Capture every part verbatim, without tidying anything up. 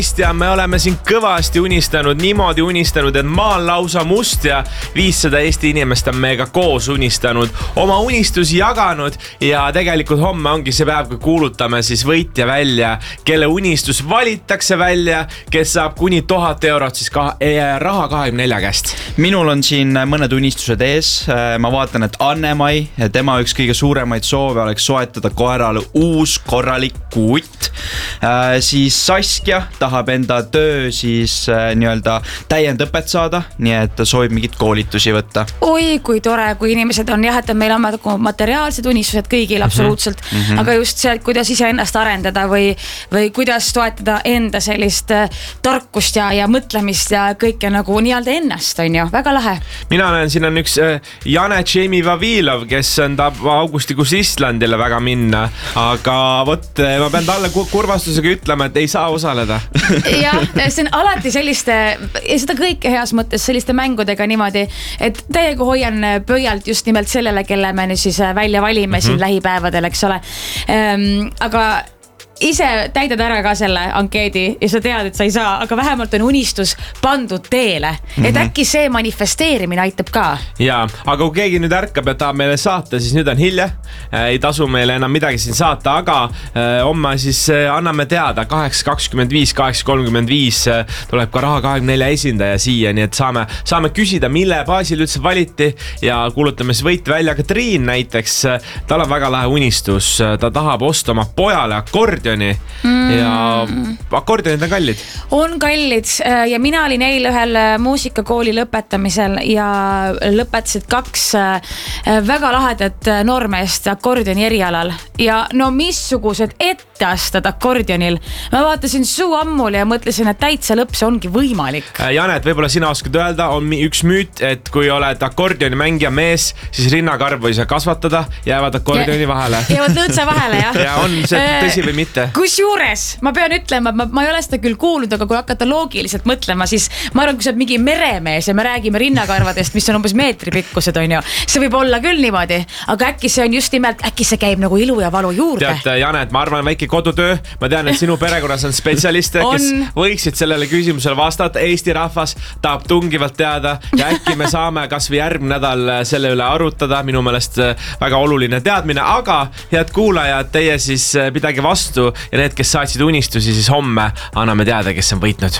ja me oleme siin kõvasti unistanud, niimoodi unistanud, et maa on lausa must ja viissada Eesti inimest on meiega koos unistanud, oma unistusi jaganud ja tegelikult homme ongi see päev, kui kuulutame siis võitja välja, kelle unistus valitakse välja, kes saab kuni tuhat eurot siis ka, eh, raha kahekümne nelja käest. Minul on siin mõned unistused ees, ma vaatan, et Anne-Mai, tema üks kõige suuremaid soove oleks soetada koerale uus korralik kuut, siis Saskia tahab enda töö siis äh, nii-öelda täiendõpet saada, nii et ta soovib mingit koolitusi võtta. Oi, kui tore, kui inimesed on jah, et meil on materiaalsed unistused kõigil absoluutselt, mm -hmm. aga just see, kuidas ise ennast arendada või, või kuidas toetada enda sellist äh, tarkust ja, ja mõtlemist ja kõike nagu nii-öelda ennast, on ju, väga lahe. Mina olen, siin on üks äh, Jane Tšemi Vavilov, kes on ta augustikuus Islandile väga minna, aga võt, ma pean talle kurvastusega ütlema, et ei saa osaleda. Jah, see on alati selliste, ja seda kõike heas mõttes selliste mängudega niimoodi, et täiega hoian pöialt just nimelt sellele, kelle me nüüd siis välja valime mm-hmm. siin lähipäevadel, eks ole. Ähm, aga ise täidad ära ka selle ankeedi ja sa tead, et sa ei saa, aga vähemalt on unistus pandud teele. Mm-hmm. Et äkki see manifesteerimine aitab ka. Jaa, aga kui keegi nüüd ärkab ja tahab meile saata, siis nüüd on hilja. Ei tasu meile enam midagi siin saata, aga homme siis anname teada kaheksa kakskümmend viis, kaheksa kolmkümmend viis tuleb ka raha kahekümne nelja esindaja siia, nii et saame, saame küsida, mille baasil üldse valiti ja kuulutame siis võit välja. Ka Triin näiteks, tal on väga lahe unistus, ta tahab osta oma pojale akordioni mm. ja akordionid on kallid. On kallid ja mina olin eile ühel muusikakooli lõpetamisel ja lõpetasid kaks väga lahedat noormeest akordioni erialal ja no missugused etteastad akordionil. Ma vaatasin suu ammul ja mõtlesin, et täitsa lõps ongi võimalik. Janet, võib-olla sina oskad öelda, on üks müüt, et kui oled akordioni mängija mees, siis rinnakarvu ei saa kasvatada, jäävad akordioni vahele. Jäävad lõõtsa vahele, jah. Ja on see tõsi või mitte? Kus juures, ma pean ütlema, ma, ma ei ole seda küll kuulnud, aga kui hakata loogiliselt mõtlema, siis ma arvan, kui sa oled mingi meremees ja me räägime rinnakarvadest, mis on umbes meetri pikkused, on ju. See võib olla küll niimoodi, aga äkki see on just nimelt, äkki see käib nagu ilu ja valu juurde. Tead, Janet, ma arvan, väike kodutöö. Ma tean, et sinu perekonnas on spetsialiste, kes on. Võiksid sellele küsimusele vastata. Eesti rahvas tahab tungivalt teada ja äkki me saame kas või järgmine nädal selle üle arutada. Minu meelest väga oluline teadmine, aga head kuulajad, teie siis pidage vastu ja need, kes saatsid unistusi, siis homme anname teada, kes on võitnud.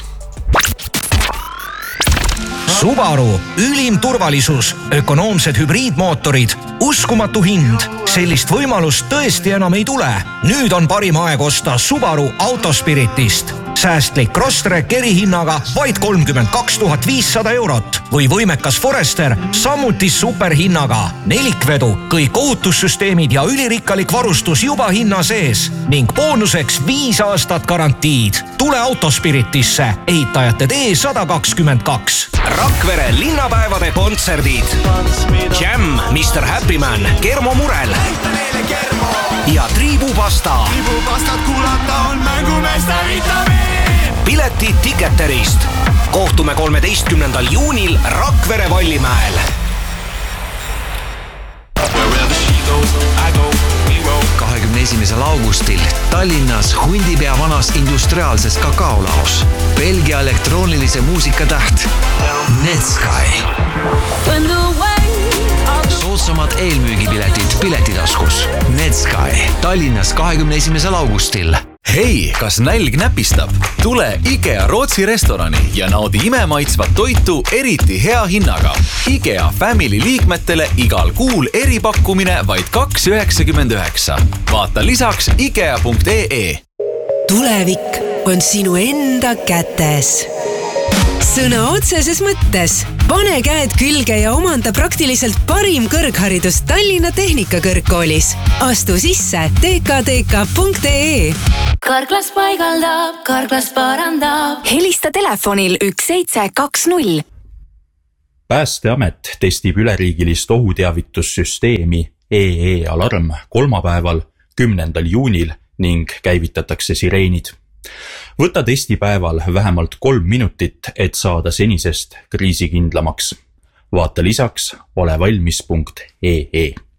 Subaru, ülim turvalisus, ökonoomsed hübriidmootorid, uskumatu hind. Sellist võimalust tõesti enam ei tule. Nüüd on parim aeg osta Subaru Autospiritist. Säästlik Crosstrek erihinnaga vaid kolmkümmend kaks tuhat viissada eurot või võimekas Forester samuti superhinnaga. Nelikvedu, kõik ohutussüsteemid ja ülirikkalik varustus juba hinna sees ning boonuseks viis aastat garantiid. Tule Autospiritisse, ehitajate tee sada kakskümmend kaks. Rakvere linnapäevade kontserdid. Jam, mister Happyman, Kermo Murel ja Triibupasta. Triibupastat kuulata on mängumeeste vitamiin. Piletid Ticketerist. Kohtume kolmeteistkümnendal juunil Rakvere Vallimäel. kahekümne esimesel augustil Tallinnas Hundipea vanas industriaalses kakaolaos. Belgia elektroonilise muusika täht Netsky. Soodsamad eelmüügipiletid Piletitaskus. Netsky Tallinnas kahekümne esimesel augustil. Hei, kas nälg näpistab? Tule IKEA Rootsi restorani ja naudi imemaitsvat toitu eriti hea hinnaga. IKEA Family liikmetele igal kuul eripakkumine vaid kaks üheksakümmend üheksa. Vaata lisaks ikea punkt ee. Tulevik on sinu enda kätes. Sõna otseses mõttes. Pane käed külge ja omanda praktiliselt parim kõrgharidus Tallinna Tehnikakõrgkoolis. Astu sisse t k t k punkt ee. Karklas paigaldab, Karklas parandab. Helista telefonil üks seitse kaks null. Päästeamet testib üleriigilist ohuteavitussüsteemi E E Alarm kolmapäeval, kümnendal juunil ning käivitatakse sireenid. Võta testipäeval vähemalt kolm minutit, et saada senisest kriisikindlamaks. Vaata lisaks olevalmis punkt ee.